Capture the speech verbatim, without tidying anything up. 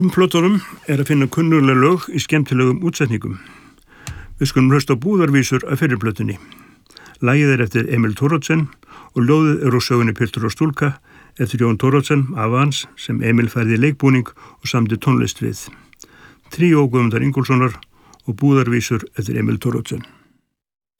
Plötunum er að finna kunnugleg lög í skemmtilegum útsetningum. Við skulum hlusta á Búðarvísur af fyrri plötunni. Lagið er eftir Emil Thoroddsen og ljóðið er úr sögunni Piltur og stúlka eftir Jón Thoroddsen, afa hans, sem Emil færði í leikbúning og samdi tónlist við. Tríó Guðmundar Ingólfssonar og Búðarvísur eftir Emil Thoroddsen.